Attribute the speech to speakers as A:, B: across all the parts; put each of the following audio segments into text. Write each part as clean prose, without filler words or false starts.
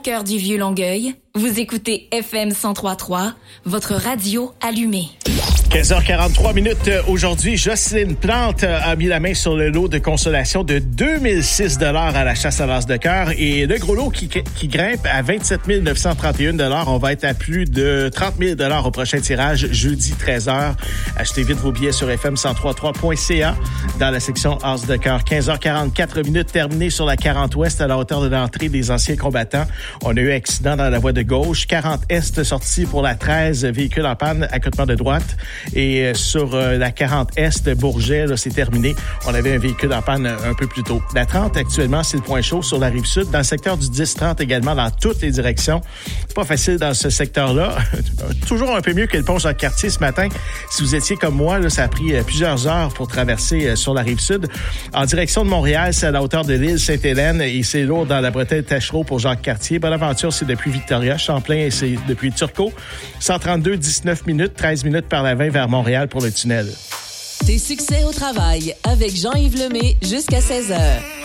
A: cœur du Vieux-Longueuil, vous écoutez FM 103.3, votre radio allumée.
B: 15h43 minutes. Aujourd'hui, Jocelyne Plante a mis la main sur le lot de consolation de 2006 $ à la chasse à l'as de cœur et le gros lot qui grimpe à 27 931 $. On va être à plus de 30 000 $ au prochain tirage, jeudi 13h. Achetez vite vos billets sur fm1033.ca dans la section as de cœur. 15h44 minutes terminées sur la 40 Ouest à la hauteur de l'entrée des anciens combattants. On a eu accident dans la voie de gauche. 40 Est sortie pour la 13, véhicule en panne, accotement de droite. Et sur la 40 Est de Bourget, là, c'est terminé. On avait un véhicule en panne un peu plus tôt. La 30, actuellement, c'est le point chaud sur la Rive-Sud. Dans le secteur du 10-30 également, dans toutes les directions. C'est pas facile dans ce secteur-là. Toujours un peu mieux que le pont Jacques-Cartier ce matin. Si vous étiez comme moi, là, ça a pris plusieurs heures pour traverser sur la Rive-Sud. En direction de Montréal, c'est à la hauteur de l'île Sainte-Hélène et c'est lourd dans la bretelle Tachereau pour Jacques-Cartier. Bonaventure, c'est depuis Victoria. Champlain, c'est depuis Turcot. 132, 19 minutes, 13 minutes par la 20 vers Montréal pour le tunnel.
C: Tes succès au travail avec Jean-Yves Lemay jusqu'à 16h.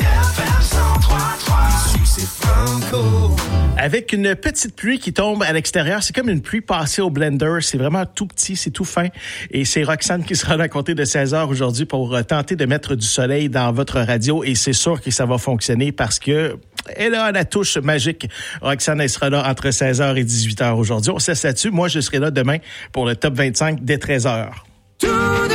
B: Avec une petite pluie qui tombe à l'extérieur, c'est comme une pluie passée au blender. C'est vraiment tout petit, c'est tout fin. Et c'est Roxane qui sera là à compter de 16h aujourd'hui pour tenter de mettre du soleil dans votre radio. Et c'est sûr que ça va fonctionner parce que elle a la touche magique. Roxane, elle sera là entre 16h et 18h aujourd'hui. On se laisse là-dessus. Moi, je serai là demain pour le top 25 dès 13h.